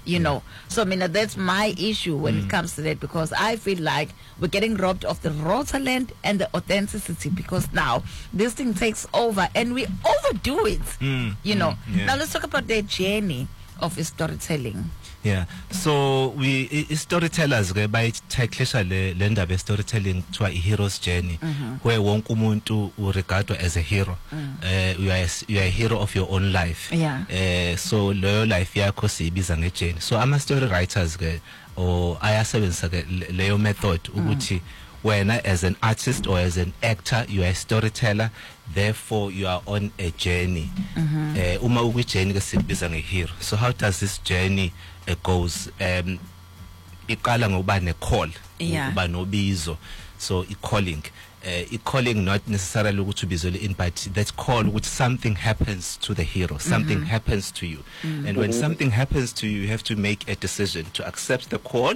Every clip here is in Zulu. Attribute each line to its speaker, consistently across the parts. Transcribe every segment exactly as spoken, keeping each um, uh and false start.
Speaker 1: you know. So I mean, that's my issue when
Speaker 2: Mm.
Speaker 1: it comes to that, because I feel like we're getting robbed of the raw talent and the authenticity, because now this thing takes over and we overdo it,
Speaker 2: Mm,
Speaker 1: you know.
Speaker 2: mm, yeah.
Speaker 1: Now let's talk about the journey of storytelling.
Speaker 2: Yeah, so we i- i- storytellers ke bayitheklisha le le ndaba ye storytelling to a hero's journey, where wonke umuntu uregardwa as a hero. Uh, you are a, s- you are a hero of your own life.
Speaker 1: Yeah.
Speaker 2: Uh, so leyo life yakho siyibiza ngejourney. So ama story writers ke or ayasebenzisa ke le- leyo method ukuthi wena as an artist or as an actor you are a storyteller, therefore you are on a journey. Uh, uma ukwi journey ke sibiza nge hero. So how does this journey uh, goes? Um iqala ngokuba ne call,
Speaker 1: Yeah.
Speaker 2: ukuba nobizo. So i calling uh, i calling not necessarily ukuthi ubizwe in, but that call ukuthi something happens to the hero, something happens to you. And when something happens to you, you have to make a decision to accept the call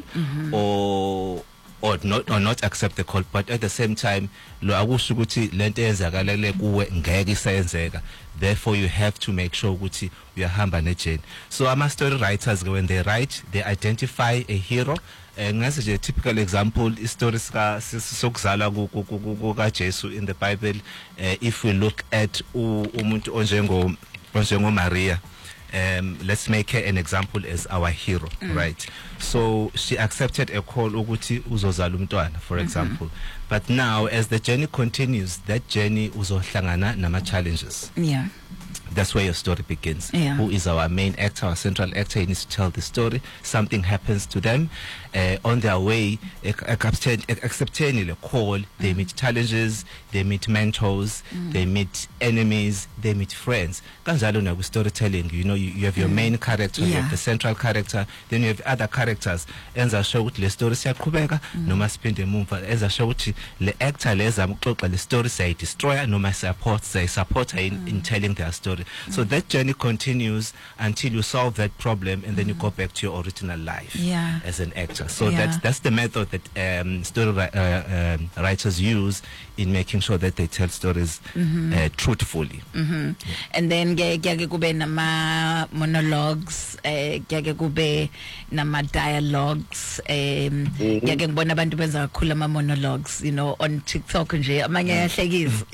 Speaker 2: or or not or not accept the call, but at the same time lo akusho ukuthi lento eyenzakalele kuwe ngeke isayenzeka, therefore you have to make sure ukuthi uyahamba nejourney. So ama story writers when they write, they identify a hero. Ngase nje typical example istory sika sokuzala kuka Jesu in the Bible. Uh, if we look at u- umuntu onjengo onjengo Maria, Um, let's make her an example as our hero, right? So she accepted a call ukuthi uzozala umntwana, for example. But now as the journey continues, that journey uzohlangana nama challenges.
Speaker 1: Yeah.
Speaker 2: That's where your story begins.
Speaker 1: Yeah.
Speaker 2: Who is our main actor, our central actor? He needs to tell the story. Something happens to them. Uh, on their way, ac- accepting accepting the call, they meet challenges, they meet mentors, they meet enemies, they meet friends. Kanjalo na with storytelling, you know, you, you have your main character, you
Speaker 1: Yeah.
Speaker 2: have the central character, then you have other characters. Enza show ukuthi le story siyaqhubeka noma siphinde emuva. Enza show ukuthi le actor leza ukuxoxa le story siya destroy noma support siya support in, in telling their story. So that journey continues until you solve that problem, and then you go back to your original life
Speaker 1: Yeah.
Speaker 2: as an actor. So
Speaker 1: Yeah.
Speaker 2: that's that's the method that um, story ri- uh, um, writers use in making sure that they tell stories uh, truthfully.
Speaker 1: And then kuyake kube nama monologues, eh kuyake kube nama dialogues, um kuyake ngibona abantu benza kakhulu ama monologues, you know, on TikTok nje amanye ayahlekisa.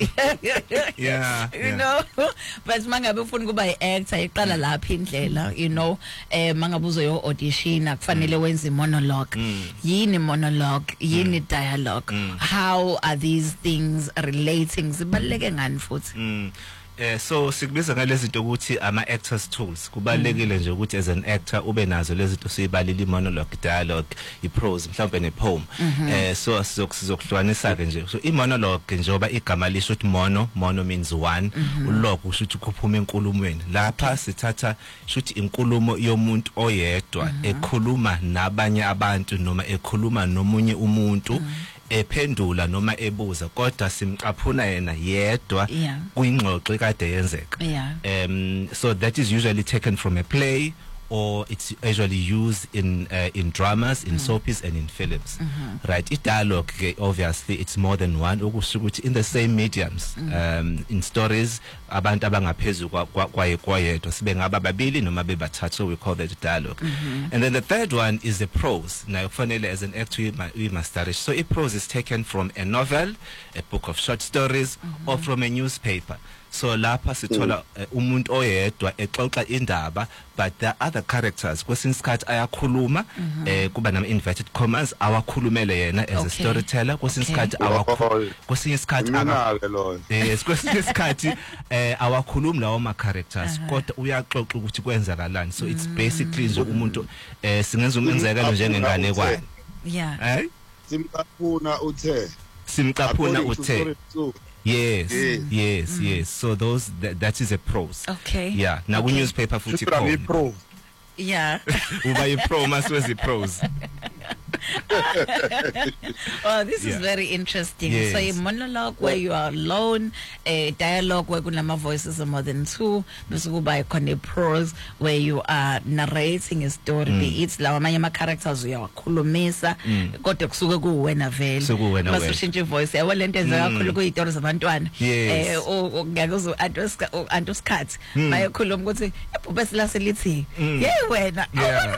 Speaker 2: Yeah,
Speaker 1: You
Speaker 2: yeah.
Speaker 1: know, but mangabe ufuna kuba i-actor iqala lapha indlela, you know, eh mangabe uzoyo audition akufanele wenze monologue. Yini monologue, yini dialogue. How are these things relating? Zibaleke ngani futhi?
Speaker 2: Mm. Eh so sikubiza ngalezi zinto ukuthi ama actors tools. Kubalekile nje ukuthi as an actor ube nazo lezi zinto siyibalile monologue, dialogue, iprose, mhlawumbe ne poem. Eh so sizokuhlukanisa ke nje. So i monologue njoba igama lisho ukuthi mono, mono means one. Ulog usho ukuthi kuphuma enkulumweni. Lapha sithatha shuthi inkulumo yomuntu oyedwa ekhuluma nabanye abantu noma ekhuluma nomunye umuntu. Ephendula noma ebuza kodwa simqaphuna yena yedwa
Speaker 1: Yeah.
Speaker 2: kuyingxoxo ekade yenzeka.
Speaker 1: Yeah.
Speaker 2: Um so that is usually taken from a play, or it's usually used in uh, in dramas, in soapies and in films. Right, i dialogue ke, obviously it's more than one, okusho ukuthi in the same mediums. Um in stories abantu abangaphezulu kwa- kwa- kwaye kwayedwa sibe ngaba babili noma bebathathu, so we call that dialogue. And then the third one is the prose. Now kufanele as an actor you mu- you must study. So a prose is taken from a novel, a book of short stories, or from a newspaper. So lapha sithola uh, umuntu oyedwa exoxa indaba, but there are other characters kwesinye isikhathi ayakhuluma, eh kuba nama inverted commas awakhulumele yena as a
Speaker 1: Okay.
Speaker 2: storyteller, kwesinye
Speaker 1: Okay.
Speaker 2: isikhathi awakhu
Speaker 3: Oh,
Speaker 2: kwesinye isikhathi aka-
Speaker 3: mina-ke loyo.
Speaker 2: yes kwesinye isikhathi eh awakhulumi lawo ma characters kodwa uyaxoxa ukuthi kwenzakalani. So it's basically nje umuntu eh singenza umenzekelo njengenganekwane.
Speaker 1: Yeah.
Speaker 2: Eh
Speaker 3: Simcaphuna uthe.
Speaker 2: simcaphuna
Speaker 3: According to
Speaker 2: uthe.
Speaker 3: story two.
Speaker 2: Yes,
Speaker 3: Yes.
Speaker 2: yes, yes. So those that, that is a prose.
Speaker 1: Okay.
Speaker 2: Yeah. Now
Speaker 1: Okay.
Speaker 2: we newspaper futhi
Speaker 3: Should've been
Speaker 2: khona.
Speaker 3: pro.
Speaker 1: Yeah.
Speaker 2: Uba i-pro masiwezi prose.
Speaker 1: Oh, this
Speaker 2: Yeah.
Speaker 1: is very interesting.
Speaker 2: Yes.
Speaker 1: So a monologue where you are alone, a dialogue where kunama voices are more than two, bese kuba khona a prose where you are narrating a story, be it lawa amanye ama characters uyawakhulumisa kodwa kusuke kuwena vele.
Speaker 2: Kusuke kuwena
Speaker 1: Bese
Speaker 2: vele.
Speaker 1: ushintsha ivoice. Yabo lento enza kakhulu kuyitori zabantwana.
Speaker 2: Yes.
Speaker 1: Eh o ngeke uzo antoskhathi bayakhuluma ukuthi ebhubesi la selithi, "Hey wena,
Speaker 2: Yeah.